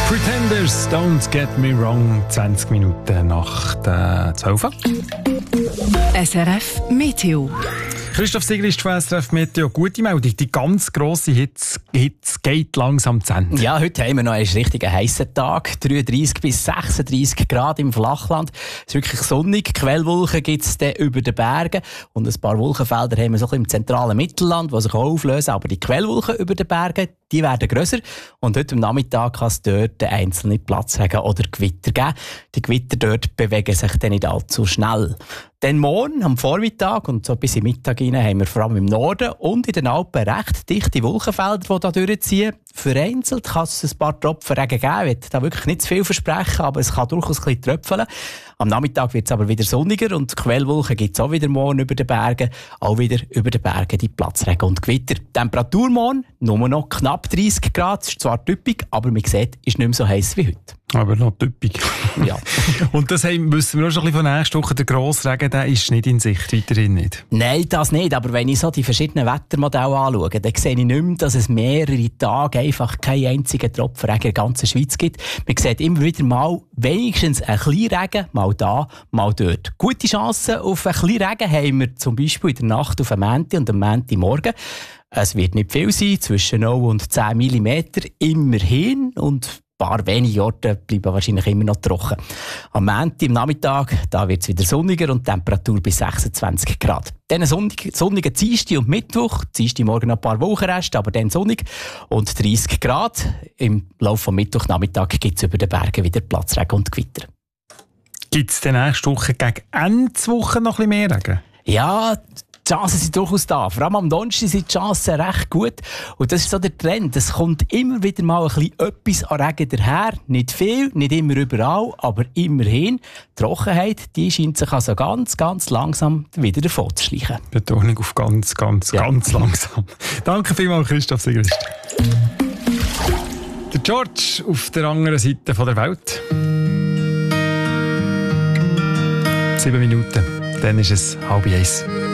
Pretenders, don't get me wrong, 20 Minuten nach der 12. SRF Meteo. Christoph Sigrist von SRF Meteo. Gute Meldung, die ganz grosse Hitze geht langsam zu Ende. Ja, heute haben wir noch einen richtig heissen Tag. 33 bis 36 Grad im Flachland. Es ist wirklich sonnig. Quellwolken gibt es über den Bergen. Und ein paar Wolkenfelder haben wir so ein bisschen im zentralen Mittelland, die sich auch auflösen. Aber die Quellwolken über den Bergen, die werden grösser. Und heute am Nachmittag kann es dort einzelne Platzregen oder Gewitter geben. Die Gewitter dort bewegen sich dann nicht allzu schnell. Dann morgen am Vormittag und so bis in Mittag rein haben wir vor allem im Norden und in den Alpen recht dichte Wolkenfelder, die hier durchziehen. Vereinzelt kann es ein paar Tropfen Regen geben. Ich will da wirklich nicht zu viel versprechen, aber es kann durchaus ein bisschen tröpfeln. Am Nachmittag wird es aber wieder sonniger und Quellwolken gibt es auch wieder morgen über den Bergen. Auch wieder über den Bergen die Platzregen und Gewitter. Temperatur morgen nur noch knapp 30 Grad. Das ist zwar typisch, aber man sieht, ist nicht mehr so heiß wie heute. Aber noch typisch. Ja. Und das wissen wir auch schon ein bisschen von nächster Woche. Der grosse Regen, der ist nicht in Sicht, weiterhin nicht. Nein, das nicht. Aber wenn ich so die verschiedenen Wettermodelle anschaue, dann sehe ich nicht mehr, dass es mehrere Tage einfach keinen einzigen Tropfen Regen in der ganzen Schweiz gibt. Man sieht immer wieder mal wenigstens ein bisschen Regen, mal da, mal dort. Gute Chancen auf ein bisschen Regen haben wir zum Beispiel in der Nacht auf am Montag und am Montagmorgen. Es wird nicht viel sein, zwischen 0 und 10 mm immerhin. Und ein paar wenige Orte bleiben wahrscheinlich immer noch trocken. Am Montag, am Nachmittag, da wird es wieder sonniger und die Temperatur bis 26 Grad. Dann sonnigen Dienstag und Mittwoch. Dienstag morgen noch ein paar Wolkenreste, aber dann sonnig. Und 30 Grad. Im Laufe des Mittwochnachmittag gibt es über den Bergen wieder Platzregen und Gewitter. Gibt es nächste Woche gegen Ende der Woche noch ein bisschen mehr Regen? Ja, die Chancen sind durchaus da. Vor allem am Donnerstag sind die Chancen recht gut. Und das ist so der Trend. Es kommt immer wieder mal ein bisschen etwas an Regen daher. Nicht viel, nicht immer überall, aber immerhin. Die Trockenheit, die scheint sich also ganz, ganz langsam wieder davon zu schleichen. Betonung auf ganz langsam. Danke vielmals, Christoph Sigrist. Der George auf der anderen Seite der Welt. 7 Minuten, dann ist es 12:30.